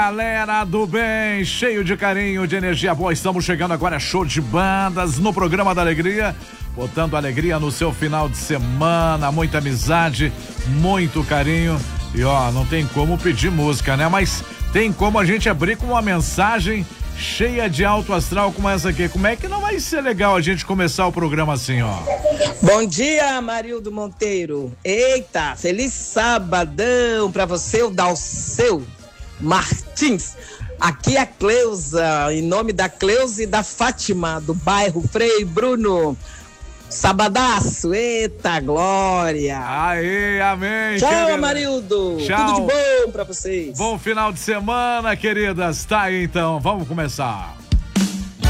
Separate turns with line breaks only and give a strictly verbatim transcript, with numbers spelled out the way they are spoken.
Galera do bem, cheio de carinho, de energia boa, estamos chegando agora, show de bandas no programa da alegria, botando alegria no seu final de semana, muita amizade, muito carinho e ó, não tem como pedir música, né? Mas tem como a gente abrir com uma mensagem cheia de alto astral como essa aqui. Como é que não vai ser legal a gente começar o programa assim, ó?
Bom dia, Marildo Monteiro. Eita, feliz sabadão pra você, o Dalceu Martins. Aqui é a Cleusa, em nome da Cleusa e da Fátima, do bairro Frei Bruno. Sabadaço, eita glória.
Aê, amém.
Tchau,
querida.
Amarildo.
Tchau.
Tudo de bom pra vocês.
Bom final de semana, queridas. Tá aí então, vamos começar.